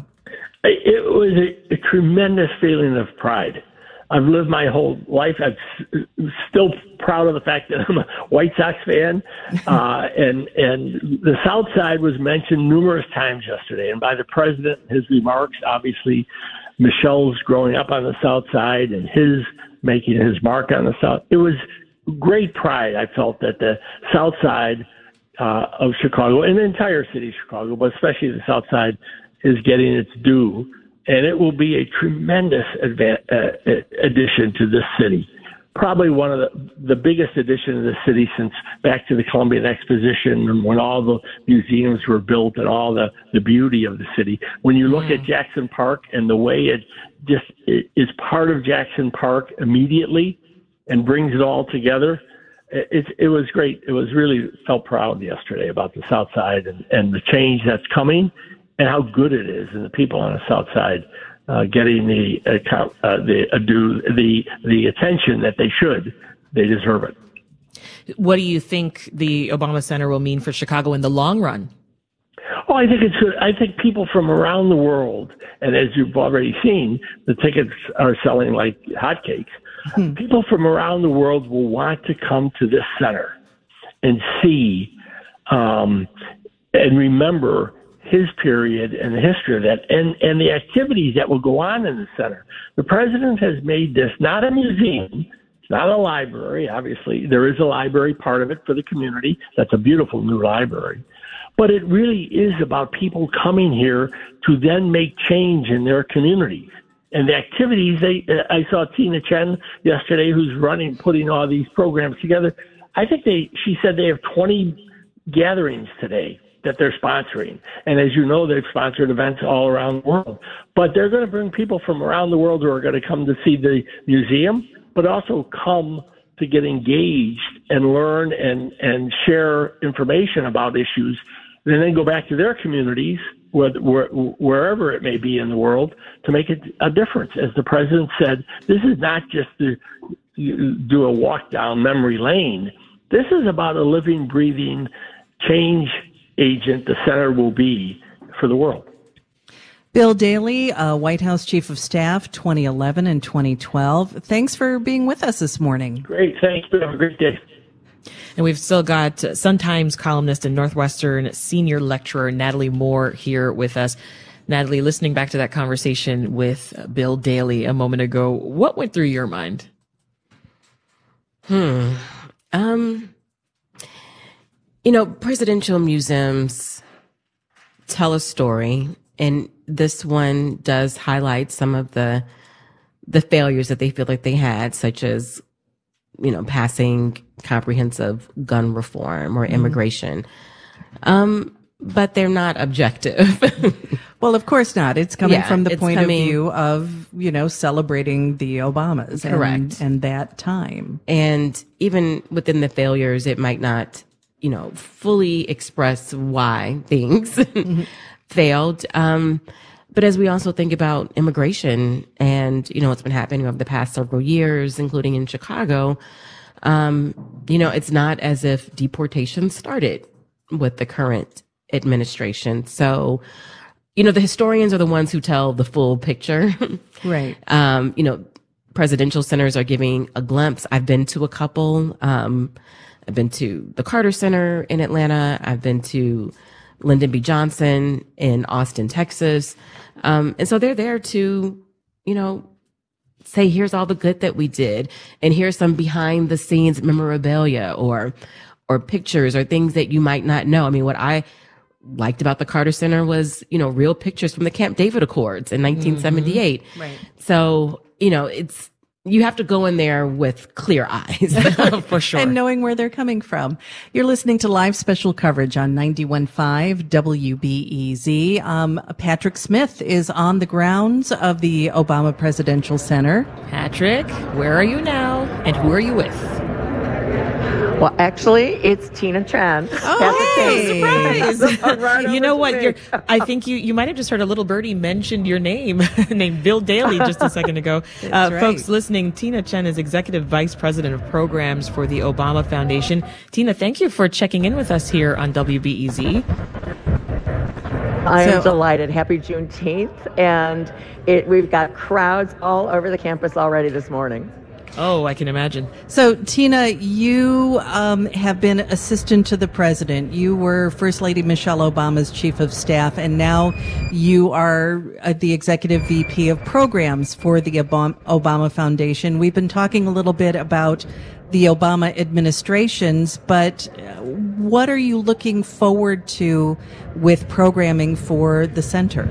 It was a, a tremendous feeling of pride. I've lived my whole life. I'm still proud of the fact that I'm a White Sox fan. Uh, and, and the South Side was mentioned numerous times yesterday. And by the president, his remarks, obviously, Michelle's growing up on the South Side and his making his mark on the South. It was great pride, I felt, that the South Side uh, of Chicago and the entire city of Chicago, but especially the South Side, is getting its due. And it will be a tremendous adva- uh, addition to this city. Probably one of the, the biggest addition to the city since back to the Columbian Exposition and when all the museums were built and all the, the beauty of the city. When you look at Jackson Park and the way it just it is part of Jackson Park immediately and brings it all together, it, it was great. It was really felt proud yesterday about the South Side and, and the change that's coming, and how good it is, and the people on the South Side uh, getting the account, uh, the uh, do the the attention that they should. They deserve it. What do you think the Obama Center will mean for Chicago in the long run? Oh, I think it's good. I think people from around the world, and as you've already seen, the tickets are selling like hotcakes. Hmm. People from around the world will want to come to this center and see um, and remember his period and the history of that, and, and the activities that will go on in the center. The president has made this not a museum, it's not a library. Obviously, there is a library part of it for the community. That's a beautiful new library. But it really is about people coming here to then make change in their communities. And the activities, they, I saw Tina Chen yesterday, who's running, putting all these programs together. I think they, she said they have twenty gatherings today that they're sponsoring. And as you know, they've sponsored events all around the world. But they're going to bring people from around the world who are going to come to see the museum, but also come to get engaged and learn and, and share information about issues, and then go back to their communities, where, where, wherever it may be in the world, to make it a difference. As the president said, this is not just to do a walk down memory lane. This is about a living, breathing change agent the center will be for the world. Bill Daley, uh, White House Chief of Staff, twenty eleven and twenty twelve. Thanks for being with us this morning. Great. Thanks. Have a great day. And we've still got Sun-Times columnist and Northwestern senior lecturer Natalie Moore here with us. Natalie, listening back to that conversation with Bill Daley a moment ago, what went through your mind? Hmm. Um, you know, presidential museums tell a story, and this one does highlight some of the the failures that they feel like they had, such as, you know, passing comprehensive gun reform or immigration. Mm-hmm. Um, but they're not objective. Well, of course not. It's coming Yeah, from the it's point coming- of view of, you know, celebrating the Obamas and, Correct. and that time. And even within the failures, it might not, you know, fully express why things failed. Um, but as we also think about immigration and, you know, what's been happening over the past several years, including in Chicago, um, you know, it's not as if deportation started with the current administration. So, you know, the historians are the ones who tell the full picture. Right. Um, you know, presidential centers are giving a glimpse. I've been to a couple. Um, I've been to the Carter Center in Atlanta. I've been to Lyndon B. Johnson in Austin, Texas. Um, and so they're there to, you know, say, here's all the good that we did. And here's some behind the scenes memorabilia or, or pictures or things that you might not know. I mean, what I liked about the Carter Center was, you know, real pictures from the Camp David Accords in nineteen seventy-eight. Mm-hmm. Right. So, you know, it's, you have to go in there with clear eyes. For sure. And knowing where they're coming from. You're listening to live special coverage on ninety-one point five W B E Z. Um, Patrick Smith is on the grounds of the Obama Presidential Center. Patrick, where are you now? And who are you with? Well, actually, it's Tina Chen. Oh, hey. Surprise. Right You know over what? to You're, me. I think you, you might have just heard a little birdie mentioned your name, named Bill Daley, just a second ago. Uh, right. Folks listening, Tina Chen is Executive Vice President of Programs for the Obama Foundation. Tina, thank you for checking in with us here on W B E Z. I am So- delighted. Happy Juneteenth. And it, we've got crowds all over the campus already this morning. Oh, I can imagine. So, Tina, you um, have been assistant to the president. You were First Lady Michelle Obama's chief of staff, and now you are uh, the executive V P of programs for the Obama, Obama Foundation. We've been talking a little bit about the Obama administrations, but uh, what are you looking forward to with programming for the center?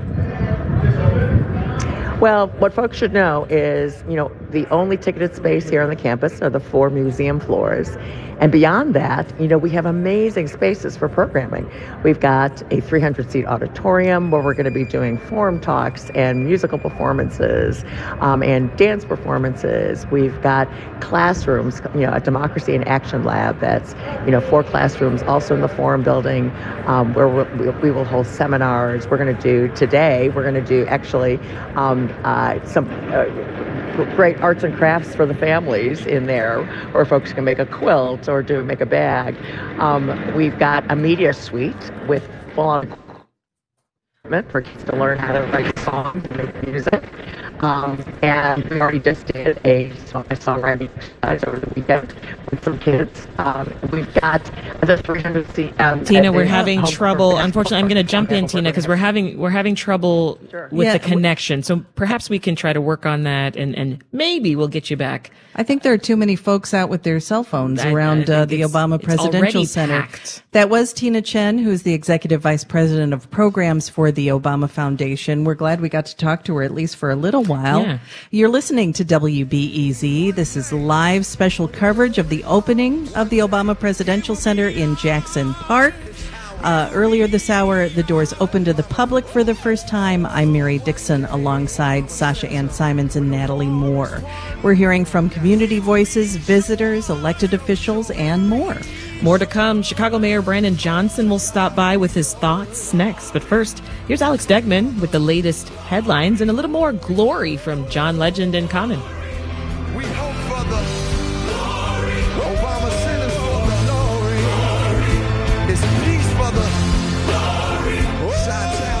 Well, what folks should know is, you know, the only ticketed space here on the campus are the four museum floors. And beyond that, you know, we have amazing spaces for programming. We've got a three hundred seat auditorium where we're going to be doing forum talks and musical performances um, and dance performances. We've got classrooms, you know, a Democracy in Action Lab that's, you know, four classrooms also in the forum building um, where we'll, we will hold seminars. We're going to do today, we're going to do actually um, uh, some uh, great arts and crafts for the families in there, where folks can make a quilt or do make a bag. Um, we've got a media suite with full-on equipment for kids to learn how to write songs and make music. Um, and we already just did a song, a songwriting exercise over the weekend with some kids. Um, we've got the three hundred seat. Um, Tina, at we're the, uh, having home trouble. for- Unfortunately, I'm going to jump in, Tina, because we're having we're having trouble Sure. with Yeah, the w- connection. So perhaps we can try to work on that, and, and maybe we'll get you back. I think there are too many folks out with their cell phones I- I around think uh, the it's- Obama it's Presidential already Center. packed. That was Tina Chen, who is the Executive Vice President of Programs for the Obama Foundation. We're glad we got to talk to her at least for a little while. Yeah. You're listening to W B E Z. This is live special coverage of the opening of the Obama Presidential Center in Jackson Park. Uh, earlier this hour, the doors opened to the public for the first time. I'm Mary Dixon alongside Sasha Ann Simons and Natalie Moore. We're hearing from community voices, visitors, elected officials, and more. More to come. Chicago Mayor Brandon Johnson will stop by with his thoughts next. But first, here's Alex Degman with the latest headlines and a little more glory from John Legend and Common. We hope for the glory. Obama sending for the glory. It's peace for the glory. Chi-town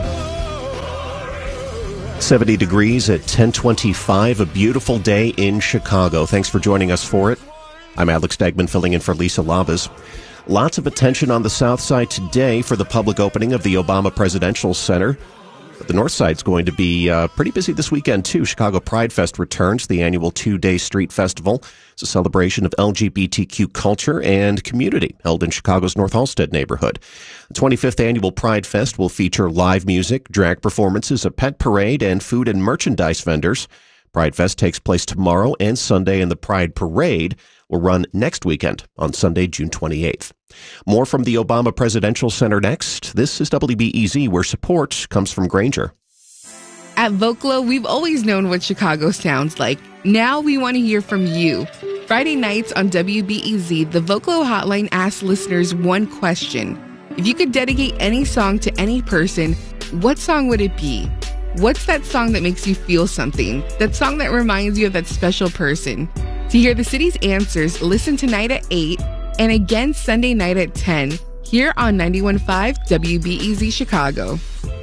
is for the seventy degrees at ten twenty-five, a beautiful day in Chicago. Thanks for joining us for it. I'm Alex Degman, filling in for Lisa Labas. Lots of attention on the South Side today for the public opening of the Obama Presidential Center. The The north side's going to be uh, pretty busy this weekend, too. Chicago Pride Fest returns, the annual two-day street festival. It's a celebration of L G B T Q culture and community held in Chicago's North Halsted neighborhood. The twenty-fifth annual Pride Fest will feature live music, drag performances, a pet parade, and food and merchandise vendors. Pride Fest takes place tomorrow and Sunday, and the Pride Parade will run next weekend on Sunday, June twenty-eighth. More from the Obama Presidential Center next. This is W B E Z, where support comes from Grainger. At Vocalo, we've always known what Chicago sounds like. Now we want to hear from you. Friday nights on W B E Z, the Vocalo hotline asks listeners one question. If you could dedicate any song to any person, what song would it be? What's that song that makes you feel something? That song that reminds you of that special person? To hear the city's answers, listen tonight at eight and again Sunday night at ten here on ninety-one point five W B E Z Chicago.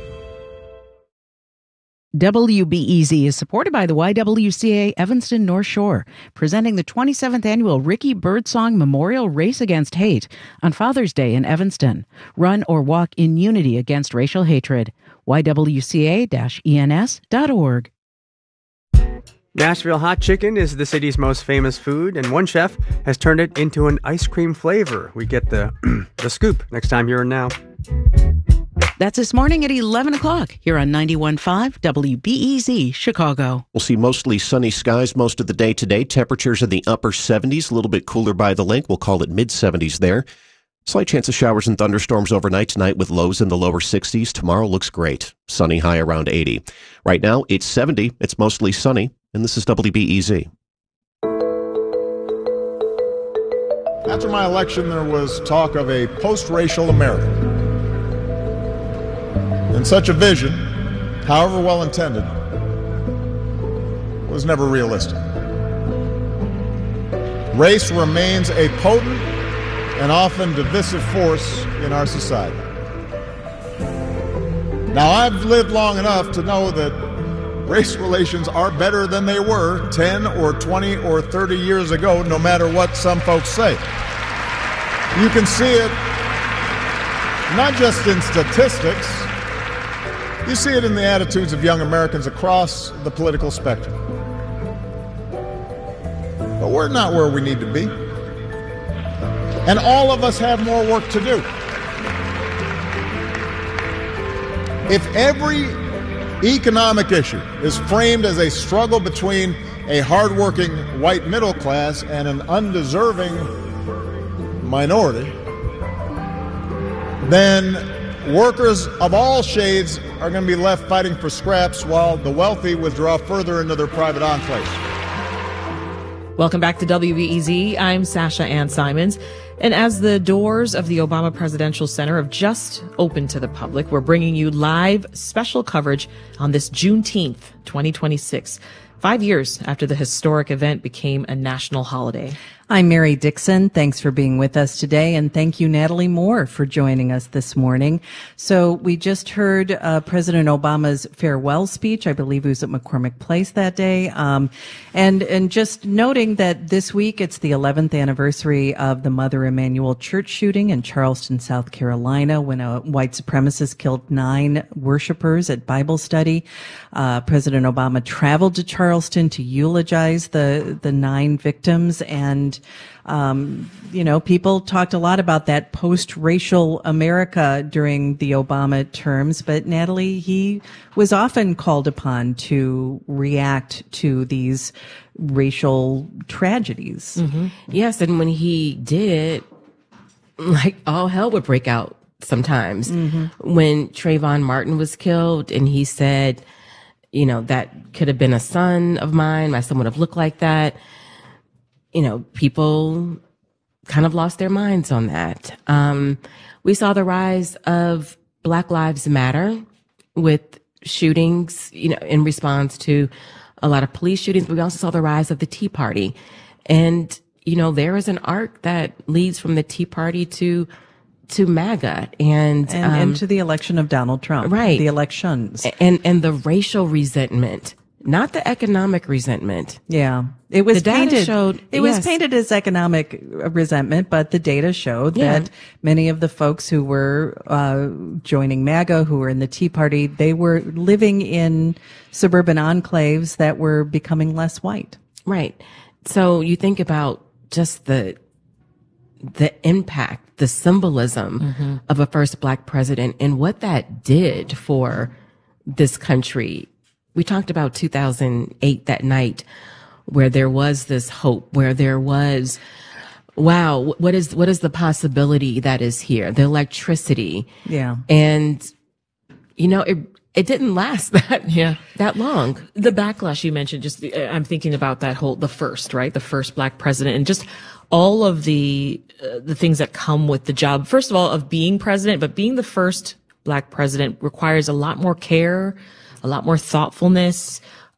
W B E Z is supported by the Y W C A Evanston North Shore, presenting the twenty-seventh annual Ricky Birdsong Memorial Race Against Hate on Father's Day in Evanston. Run or walk in unity against racial hatred. Y W C A E N S dot org. Nashville hot chicken is the city's most famous food, and one chef has turned it into an ice cream flavor. We get the the scoop next time here and now. That's this morning at eleven o'clock here on ninety-one point five W B E Z Chicago. We'll see mostly sunny skies most of the day today. Temperatures in the upper seventies, a little bit cooler by the lake. We'll call it mid seventies there. Slight chance of showers and thunderstorms overnight tonight with lows in the lower sixties. Tomorrow looks great. Sunny high around eighty. Right now, it's seventy. It's mostly sunny. And this is W B E Z. After my election, there was talk of a post-racial America. And such a vision, however well intended, was never realistic. Race remains a potent and often divisive force in our society. Now, I've lived long enough to know that race relations are better than they were ten or twenty or thirty years ago, no matter what some folks say. You can see it not just in statistics, you see it in the attitudes of young Americans across the political spectrum. But we're not where we need to be. And all of us have more work to do. If every economic issue is framed as a struggle between a hardworking white middle class and an undeserving minority, then workers of all shades are going to be left fighting for scraps while the wealthy withdraw further into their private enclaves. Welcome back to W B E Z. I'm Sasha Ann Simons. And as the doors of the Obama Presidential Center have just opened to the public, we're bringing you live special coverage on this Juneteenth, twenty twenty-six, five years after the historic event became a national holiday. I'm Mary Dixon. Thanks for being with us today. And thank you, Natalie Moore, for joining us this morning. So we just heard uh, President Obama's farewell speech. I believe he was at McCormick Place that day. Um, and, and just noting that this week it's the eleventh anniversary of the Mother Emanuel church shooting in Charleston, South Carolina, when a white supremacist killed nine worshipers at Bible study. Uh, President Obama traveled to Charleston to eulogize the, the nine victims, and Um, you know, people talked a lot about that post-racial America during the Obama terms, but Natalie, he was often called upon to react to these racial tragedies. Mm-hmm. Yes, and when he did, like, all hell would break out sometimes. Mm-hmm. When Trayvon Martin was killed and he said, you know, that could have been a son of mine, my son would have looked like that. You know, people kind of lost their minds on that. Um, we saw the rise of Black Lives Matter with shootings, you know, in response to a lot of police shootings. But we also saw the rise of the Tea Party. And, you know, there is an arc that leads from the Tea Party to to MAGA and and, um, and to the election of Donald Trump. Right. The elections. And and the racial resentment not the economic resentment. Yeah. It was the data painted, showed, it yes. was painted as economic resentment, but the data showed Yeah. that many of the folks who were, uh, joining MAGA, who were in the Tea Party, they were living in suburban enclaves that were becoming less white. Right. So you think about just the, the impact, the symbolism Mm-hmm. of a first black president and what that did for this country. We talked about two thousand eight, that night where there was this hope, where there was, wow, what is, what is the possibility that is here? The electricity. Yeah. And, you know, it, it didn't last that, yeah. that long. The backlash you mentioned, just, uh, I'm thinking about that whole, the first, right? The first black president and just all of the, uh, the things that come with the job. First of all, of being president, but being the first black president requires a lot more care, a lot more thoughtfulness,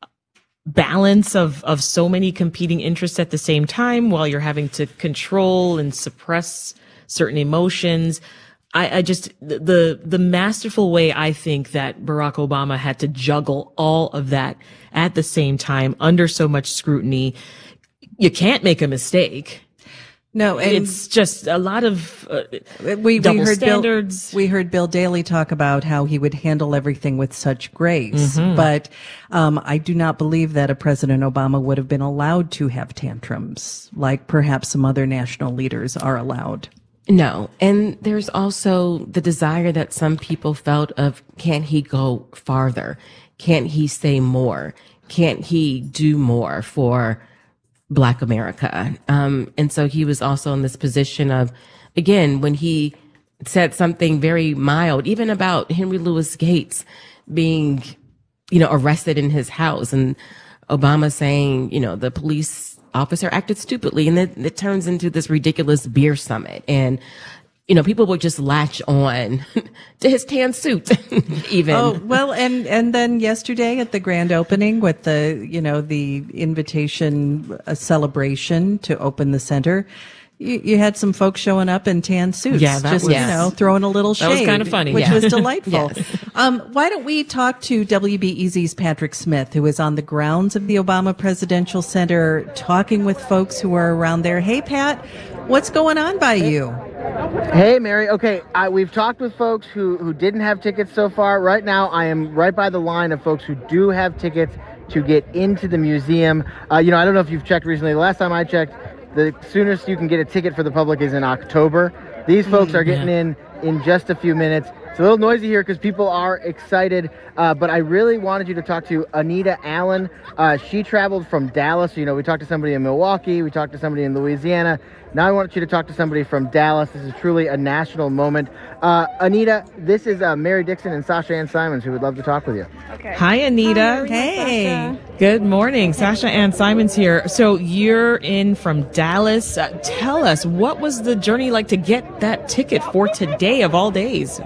balance of, of so many competing interests at the same time while you're having to control and suppress certain emotions. I, I just, the, the masterful way I think that Barack Obama had to juggle all of that at the same time under so much scrutiny. You can't make a mistake. No, and it's just a lot of uh, we, double we heard standards. Bill, we heard Bill Daley talk about how he would handle everything with such grace, Mhm. but um, I do not believe that a President Obama would have been allowed to have tantrums like perhaps some other national leaders are allowed. No. And there's also the desire that some people felt of, can't he go farther? Can't he say more? Can't he do more for Black America? Um, and so he was also in this position of, again, when he said something very mild, even about Henry Louis Gates being, you know, arrested in his house, and Obama saying, you know, the police officer acted stupidly, and then it turns into this ridiculous beer summit. And, you know, people would just latch on to his tan suit, even. Oh, well, and, and then yesterday at the grand opening with the, you know, the invitation uh, celebration to open the center, you, you had some folks showing up in tan suits. Yeah, that just, was- you know, throwing a little shade. That was kinda funny. Which Yeah. was delightful. Yes. Um, why don't we talk to W B E Z's Patrick Smith, who is on the grounds of the Obama Presidential Center, talking with folks who are around there. Hey, Pat, what's going on by you? Hey, Mary. Okay, I, we've talked with folks who, who didn't have tickets so far. Right now, I am right by the line of folks who do have tickets to get into the museum. Uh, you know, I don't know if you've checked recently. The last time I checked, the soonest you can get a ticket for the public is in October. These folks Mm, are getting yeah. in in just a few minutes. It's a little noisy here because people are excited, uh, but I really wanted you to talk to Anita Allen. Uh, she traveled from Dallas. You know, we talked to somebody in Milwaukee. We talked to somebody in Louisiana. Now I want you to talk to somebody from Dallas. This is truly a national moment. Uh, Anita, this is uh, Mary Dixon and Sasha Ann Simons who would love to talk with you. Hi, Anita. Hey. Good morning. Sasha Ann Simons here. So you're in from Dallas. Uh, tell us, what was the journey like to get that ticket for today of all days?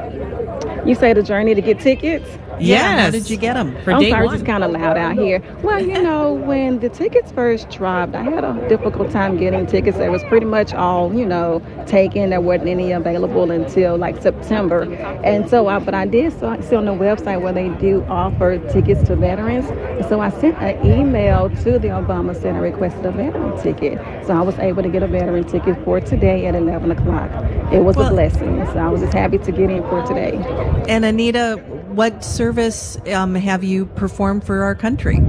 You say the journey to get tickets? Yeah, how did you get them? For I'm day sorry, one. it's kind of loud out here. Well, you know, when the tickets first dropped, I had a difficult time getting tickets. They was pretty much all, you know, taken. There wasn't any available until like September. And so, I, but I did saw, see on the website where they do offer tickets to veterans. And so I sent an email to the Obama Center, requested a veteran ticket. So I was able to get a veteran ticket for today at eleven o'clock. It was Well- a blessing. So I was just happy to get in for today. And Anita, what service um, have you performed for our country?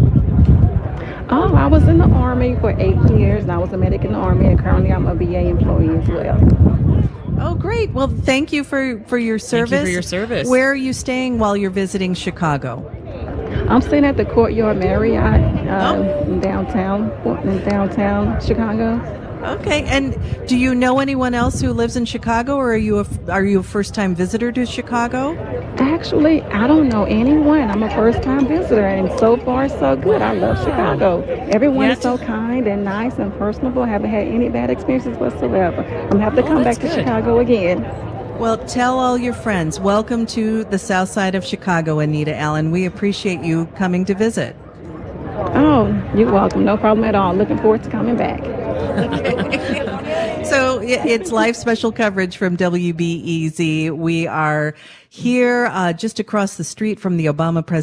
Oh, I was in the Army for eight years, and I was a medic in the Army, and currently I'm a V A employee as well. Oh, great. Well, thank you for, for your service. Thank you for your service. Where are you staying while you're visiting Chicago? I'm staying at the Courtyard Marriott uh, in downtown, in downtown Chicago. Okay. And do you know anyone else who lives in Chicago, or are you a, are you a first-time visitor to Chicago? Actually, I don't know anyone. I'm a first-time visitor, and so far, so good. I love Chicago. Everyone Yeah, is so kind and nice and personable. I haven't had any bad experiences whatsoever. I'm going to have to Oh, come back that's to good. Chicago again. Well, tell all your friends. Welcome to the South Side of Chicago, Anita Allen. We appreciate you coming to visit. Oh, you're welcome. No problem at all. Looking forward to coming back. So it- it's live special coverage from W B E Z. We are here uh, just across the street from the Obama Presidential